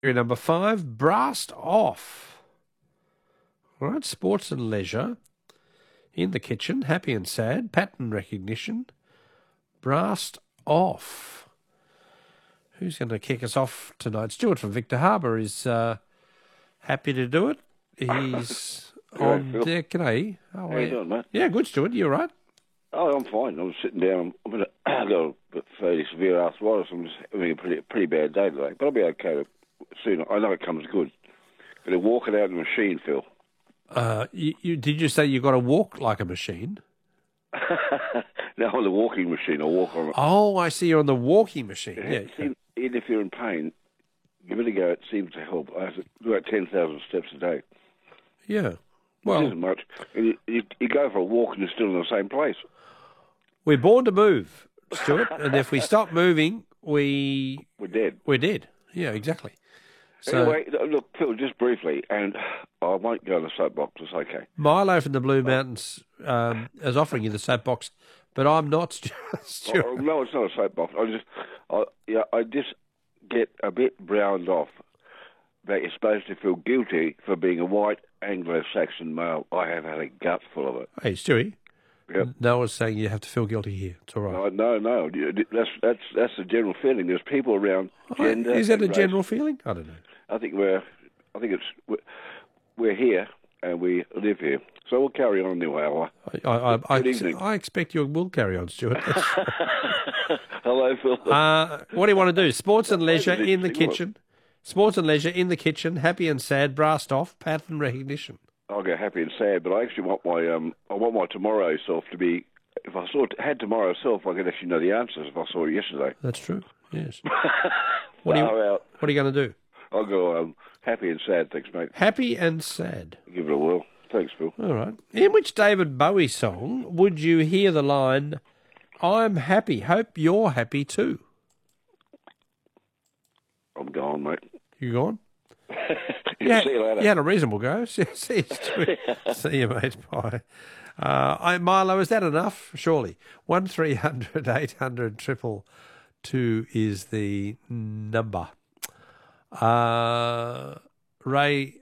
Number 5, Blast Off. All right, sports and leisure. In the kitchen, happy and sad, pattern recognition. Blast Off. Who's going to kick us off tonight? Stuart from Victor Harbour is happy to do it. He's on deck. G'day. How you doing, mate? Yeah, good, Stuart. You all right? Oh, I'm fine. I'm sitting down. I've got a bit fairly severe arthritis. I'm just having a pretty bad day today. But I'll be okay soon. I know it comes good. But walk it out in the machine, Phil. Did you say you got to walk like a machine? No, on the walking machine. I walk on. Oh, I see. You're on the walking machine. Yeah. Even if you're in pain, give it a go. It seems to help. I have to do about 10,000 steps a day. Yeah. Well, it isn't much. And you go for a walk and you're still in the same place. We're born to move, Stuart, and if we stop moving, we're dead. We're dead. Yeah, exactly. So, anyway, look, Phil, just briefly, and I won't go on the soapbox. It's okay. Milo from the Blue Mountains is offering you the soapbox, but I'm not, Stuart. Oh, no, it's not a soapbox. I just get a bit browned off that you're supposed to feel guilty for being a white Anglo-Saxon male. I have had a gut full of it. Hey, Stewie. Yep. No one's saying you have to feel guilty here. It's all right. No. That's the general feeling. There's people around gender. Is that a race. general feeling? I don't know. I think we're here and we live here. So we'll carry on anyway. I expect you will carry on, Stuart. Hello, Phil. What do you want to do? Sports and leisure in the kitchen. Sports and leisure in the kitchen. Happy and sad. Blast off. Pattern recognition. I'll go happy and sad, but I actually want my tomorrow self to be. If I had tomorrow self, I could actually know the answers if I saw it yesterday. That's true. Yes. What are you going to do? I'll go happy and sad. Thanks, mate. Happy and sad. Give it a whirl. Thanks, Phil. All right. In which David Bowie song would you hear the line, "I'm happy, hope you're happy too"? I'm gone, mate. You gone? See you later. You had a reasonable go. See you, mate. Bye. Milo, is that enough? Surely. 1300 800 222 is the number. Ray.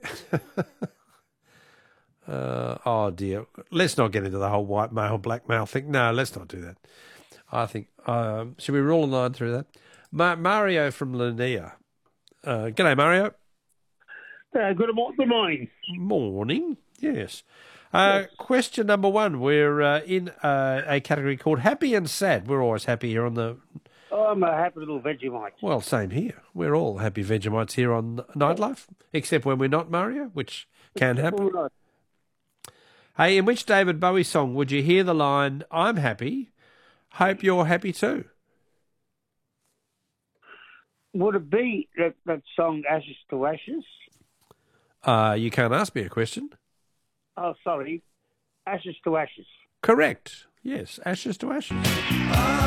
Oh dear. Let's not get into the whole white male, black male thing. No, let's not do that. I think. Should we roll a line through that? Mario from Linnea. G'day, Mario. Good morning. Morning, yes. Question number 1. We're in a category called Happy and Sad. We're always happy here on the... I'm a happy little Vegemite. Well, same here. We're all happy Vegemites here on Nightlife, except when we're not, Mario, which can happen. Hey, in which David Bowie song would you hear the line, "I'm happy, hope you're happy too"? Would it be that song, Ashes to Ashes? You can't ask me a question. Oh, sorry. Ashes to Ashes. Correct. Yes, Ashes to Ashes.